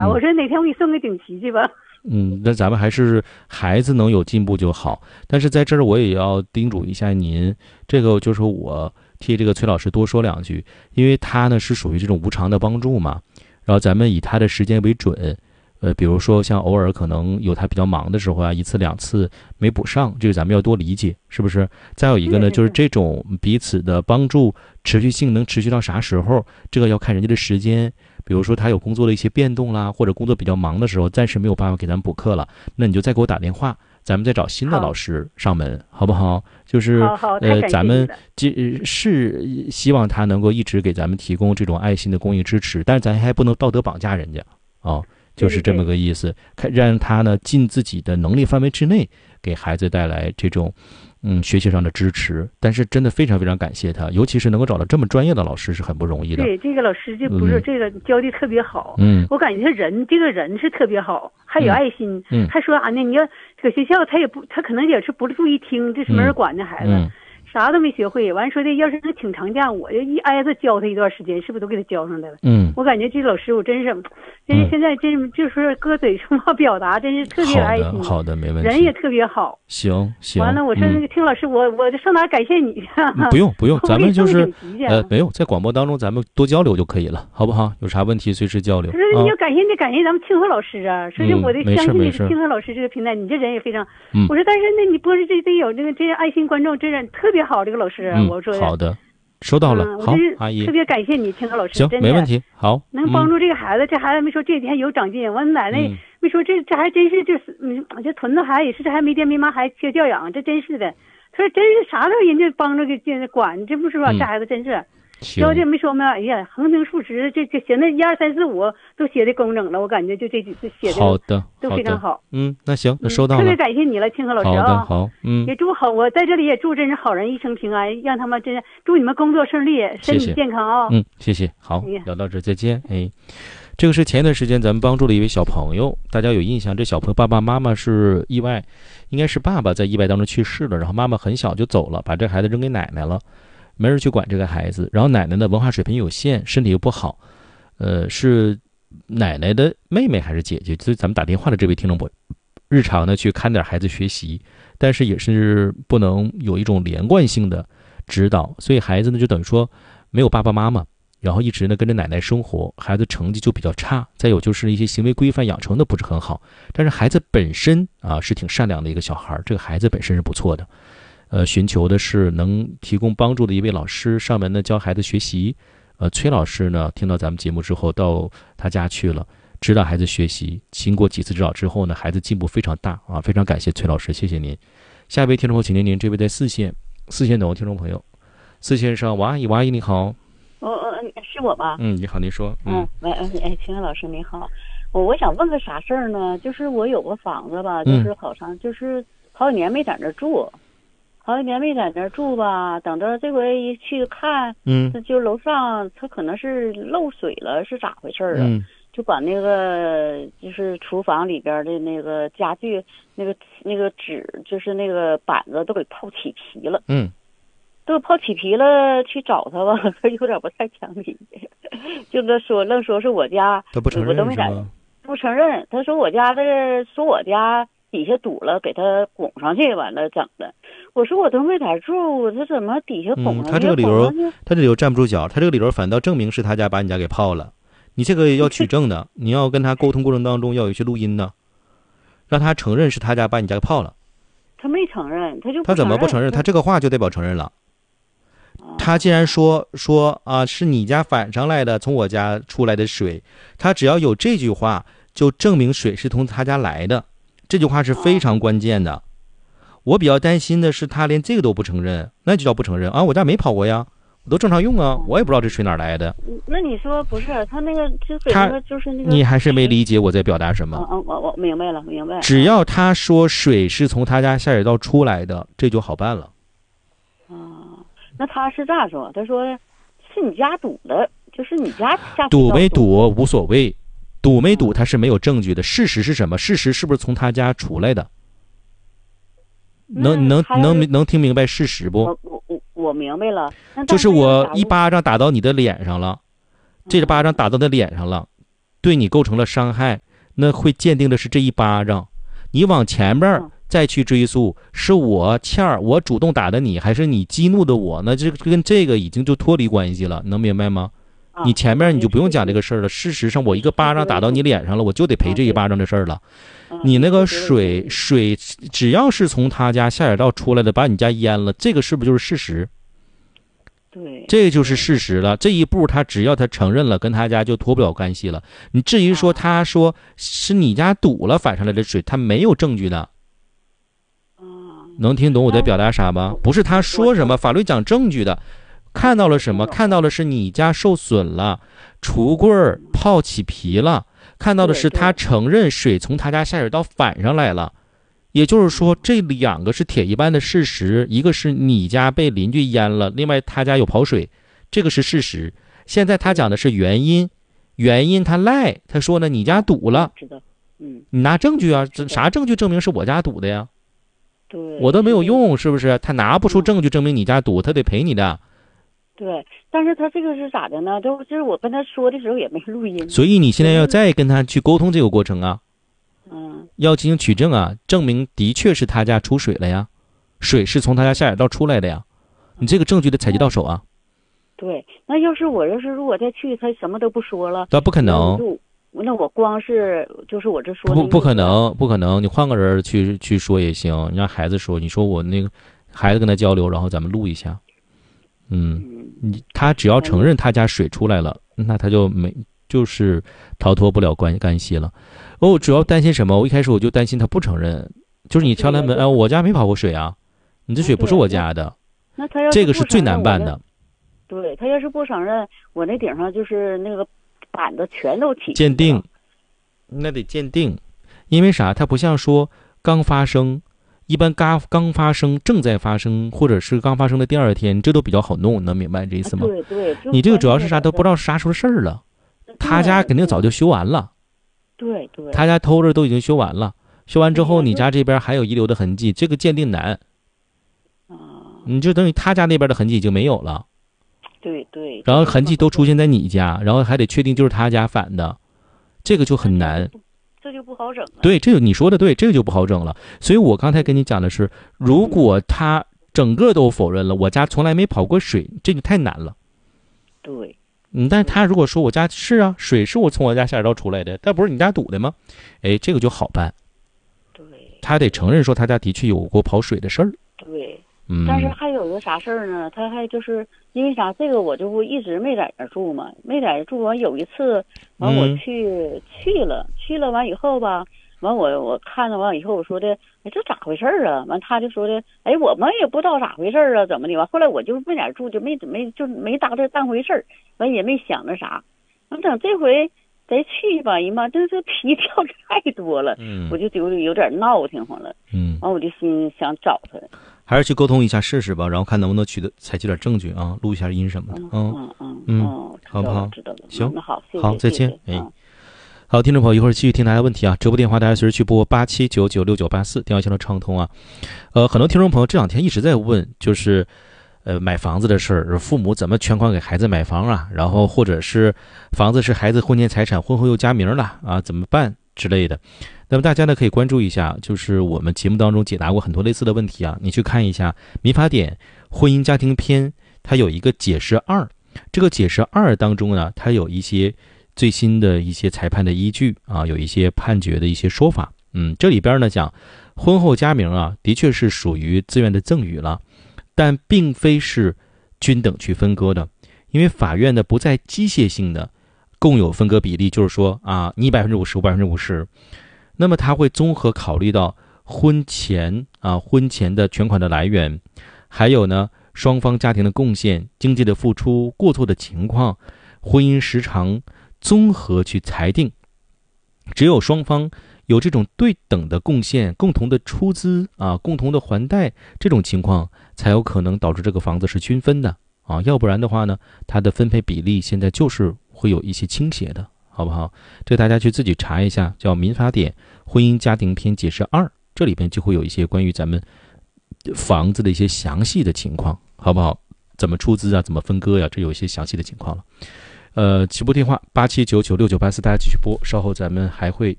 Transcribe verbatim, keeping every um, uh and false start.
嗯、我说哪天我给你送个锦旗去吧。 嗯，那咱们还是孩子能有进步就好。但是在这儿我也要叮嘱一下您，这个就是我替这个崔老师多说两句，因为他呢是属于这种无偿的帮助嘛，然后咱们以他的时间为准，呃，比如说像偶尔可能有他比较忙的时候啊，一次两次没补上，这个咱们要多理解，是不是？再有一个呢，就是这种彼此的帮助持续性能持续到啥时候，这个要看人家的时间。比如说他有工作的一些变动啦，或者工作比较忙的时候，暂时没有办法给咱们补课了，那你就再给我打电话，咱们再找新的老师上门，好不好？就是好好呃，咱们是希望他能够一直给咱们提供这种爱心的公益支持，但是咱还不能道德绑架人家啊、哦，就是这么个意思，看让他呢尽自己的能力范围之内给孩子带来这种嗯学习上的支持。但是真的非常非常感谢他，尤其是能够找到这么专业的老师是很不容易的。 对，这个老师就不是、嗯、这个教的特别好， 嗯， 我感觉他人这个人是特别好，还有爱心， 嗯， 还说啥呢？你要搁学校他也不，他可能也是不注意听，这是没人管的孩子。 嗯嗯啥都没学会，完说的要是能请长假，我就一挨着教他一段时间，是不是都给他教上来了？ 嗯， 我感觉这老师我真是，真是现在真是就是搁嘴上话表达，真是特别有爱心。 好的，好的，没问题。 人也特别好。 行行。 完了，我说那个听老师，嗯、我我上哪感谢你？ 嗯、不用不用，咱们就是呃没有在广播当中咱们多交流就可以了，好不好？有啥问题随时交流。 可是你要感谢你感谢咱们清河老师啊，说是我得相信你是清河老师这个平台，你这人也非常。 嗯。 我说但是那你播这得有这个这些爱心观众，这人特别好，这个老师。 嗯、 我说好的，收到了。 嗯、 好，阿姨， 特别感谢你，清河老师。 行，没问题。好， 能帮助这个孩子，嗯、这孩子没说这几天有长进。我奶奶没说这这还真是就是嗯，这屯子孩子也是，这还没爹没妈还缺教养，这真是的。他说真是啥都人家帮着给这管，这不是吧？ 嗯、 这孩子真是。教这没说嘛，哎呀，横平竖直，这这写那一二三四五都写的工整了，我感觉就这几次写的好的都非常好。 嗯，那行，那收到了。 特别感谢你了，清河老师啊。 好的，好，嗯， 也祝好，我在这里也祝真是好人一生平安，让他们真是祝你们工作顺利，身体健康啊。 嗯，谢谢。好，聊到这，再见。哎，这个是前一段时间咱们帮助了一位小朋友，大家有印象，这小朋友爸爸妈妈是意外，应该是爸爸在意外当中去世了，然后妈妈很小就走了，把这孩子扔给奶奶了。没人去管这个孩子，然后奶奶的文化水平有限，身体又不好，呃，是奶奶的妹妹还是姐姐？就是咱们打电话的这位听众朋友，日常呢去看点孩子学习，但是也是不能有一种连贯性的指导，所以孩子呢就等于说没有爸爸妈妈，然后一直呢跟着奶奶生活，孩子成绩就比较差。再有就是一些行为规范养成的不是很好，但是孩子本身啊是挺善良的一个小孩，这个孩子本身是不错的。呃，寻求的是能提供帮助的一位老师上门呢教孩子学习。呃，崔老师呢听到咱们节目之后到他家去了，指导孩子学习。经过几次指导之后呢，孩子进步非常大啊，非常感谢崔老师，谢谢您。下一位听众朋友，请您您这位在四线，四线等听众朋友，四线上王阿姨，王阿姨你好。 哦哦，是我吧？ 嗯，你好，您说。 嗯，喂，哎，秦老师你好，我我想问个啥事儿呢？就是我有个房子吧，就是好长，嗯、就是好几年没在那住。好几年没在那儿住吧，等着这回一去看， 嗯， 就楼上它可能是漏水了，是咋回事啊？ 嗯， 就把那个就是厨房里边的那个家具，那个那个纸，就是那个板子都给泡起皮了。 嗯， 都泡起皮了，去找他吧，他有点不太讲理，就他说愣说是我家， 他不承认我都没敢，不承认。他说我家的，说我家底下堵了，给他拱上去，完了整的。我说我都没在住，他怎么底下拱上去？ 嗯，他这个理由，他这理由站不住脚，他这个理由反倒证明是他家把你家给泡了。你这个要取证的，你要跟他沟通过程当中要有一些录音的，让他承认是他家把你家给泡了。 他没承认，他就他怎么不承认？他这个话就代表承认了。他既然说说啊是你家反上来的，从我家出来的水，他只要有这句话，就证明水是从他家来的。这句话是非常关键的。我比较担心的是他连这个都不承认，那就叫不承认啊！我家没跑过呀，我都正常用啊，我也不知道这水哪来的。 那你说不是他那个就给那个就是那个， 你还是没理解我在表达什么？ 嗯嗯，我我明白了，明白了。 只要他说水是从他家下水道出来的，这就好办了。 啊，那他是咋说？他说是你家堵的，就是你家下堵没堵无所谓，堵没堵他是没有证据的。事实是什么？事实是不是从他家出来的？能能能能听明白事实不？ 我我我我明白了， 就是我一巴掌打到你的脸上了，这个巴掌打到他脸上了， 对你构成了伤害，那会鉴定的是这一巴掌。你往前边再去追溯，是我欠儿，我主动打的你，还是你激怒的我？那这跟这个已经就脱离关系了，能明白吗？你前面你就不用讲这个事儿了。事实上，我一个巴掌打到你脸上了，我就得赔这一巴掌的事儿了。你那个水水只要是从他家下水道出来的，把你家淹了，这个是不是就是事实？ 对， 这就是事实了。这一步他只要他承认了，跟他家就脱不了关系了。你至于说他说是你家堵了反上来的水，他没有证据的。能听懂我在表达啥吗？不是他说什么，法律讲证据的。看到了什么？看到的是你家受损了，橱柜泡起皮了，看到的是他承认水从他家下水道反上来了。也就是说，这两个是铁一般的事实，一个是你家被邻居淹了，另外他家有跑水，这个是事实。现在他讲的是原因，原因他赖，他说呢你家堵了， 知道，嗯， 你拿证据啊，啥证据证明是我家堵的呀？ 对， 我都没有用，是不是？他拿不出证据证明你家堵，他得赔你的。 对，但是他这个是咋的呢？就就是我跟他说的时候也没录音， 所以你现在要再跟他去沟通这个过程啊。 嗯， 要进行取证啊，证明的确是他家出水了呀，水是从他家下水道出来的呀，你这个证据得采集到手啊。 对，那要是我要是如果再去，他什么都不说了， 那不可能。 那我光是就是我这说不不可能，不可能，你换个人去去说也行，你让孩子说，你说我那个孩子跟他交流，然后咱们录一下。嗯，你他只要承认他家水出来了，那他就没就是逃脱不了关干系了。我主要担心什么？我一开始我就担心他不承认，就是你敲他门，哎，我家没跑过水啊，你这水不是我家的， 那他要这个是最难办的。 对，他要是不承认，我那顶上就是那个板子全都起鉴定，那得鉴定，因为啥？它不像说刚发生，一般刚刚发生、正在发生，或者是刚发生的第二天，这都比较好弄，能明白这意思吗？ 对对， 你这个主要是啥？都不知道是啥时候事儿了，他家肯定早就修完了。 对对， 他家偷着都已经修完了，修完之后你家这边还有遗留的痕迹，这个鉴定难。你就等于他家那边的痕迹已经没有了。 对对， 然后痕迹都出现在你家，然后还得确定就是他家反的，这个就很难， 这就不好整了。 对，这个你说的对，这个就不好整了。所以我刚才跟你讲的是，如果他整个都否认了，我家从来没跑过水，这就太难了。 对， 嗯，但是他如果说我家是啊，水是我从我家下水道出来的，但不是你家堵的吗？哎，这个就好办。 对， 他得承认说他家的确有过跑水的事儿。 对。 嗯， 但是还有个啥事儿呢？他还就是因为啥？这个我就不一直没在那住嘛，没在那住完有一次，完我去、嗯、去了，去了完以后吧，完我我看着完以后我说的，哎这咋回事儿啊？完他就说的，哎我们也不知道咋回事儿啊，怎么的？完后来我就没在那住，就没没就没当这当回事儿，完也没想着啥。完等这回再去吧，姨妈这这皮掉的太多了， 嗯， 我就有有点闹挺慌了， 嗯， 完我就心想找他。 还是去沟通一下试试吧，然后看能不能取得采集点证据啊，录一下音什么的。 嗯嗯嗯嗯，好不好？ 知道了。 行， 那好，谢谢。 好，再见。 哎， 好，听众朋友，一会儿继续听大家问题啊。直播电话大家随时去拨八七九九六九八四，电话线路畅通啊。呃，很多听众朋友这两天一直在问，就是呃买房子的事儿，父母怎么全款给孩子买房啊？然后或者是房子是孩子婚前财产，婚后又加名了啊，怎么办之类的。那么大家呢可以关注一下，就是我们节目当中解答过很多类似的问题啊，你去看一下民法典婚姻家庭篇，它有一个解释二，这个解释二当中呢，它有一些最新的一些裁判的依据啊，有一些判决的一些说法。嗯，这里边呢讲婚后加名啊，的确是属于自愿的赠与了，但并非是均等去分割的，因为法院呢不再机械性的共有分割比例，就是说啊，你百分之五十，我百分之五十。那么他会综合考虑到婚前啊婚前的全款的来源，还有呢双方家庭的贡献、经济的付出、过错的情况、婚姻时长，综合去裁定。只有双方有这种对等的贡献、共同的出资啊、共同的还贷，这种情况才有可能导致这个房子是均分的啊，要不然的话呢，它的分配比例现在就是会有一些倾斜的。好不好？这大家去自己查一下，叫《民法典婚姻家庭篇解释二》，这里边就会有一些关于咱们房子的一些详细的情况，好不好？怎么出资啊？怎么分割呀、啊？这有一些详细的情况了。 呃，起步电话八七九九六九八四，大家继续拨，稍后咱们还会